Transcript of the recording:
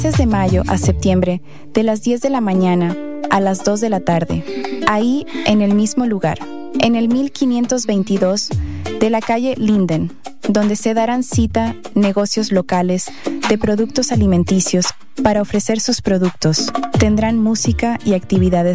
De mayo a septiembre, de las 10 de la mañana a las 2 de la tarde, ahí en el mismo lugar, en el 1522 de la calle Linden, donde se darán cita negocios locales de productos alimenticios para ofrecer sus productos. Tendrán música y actividades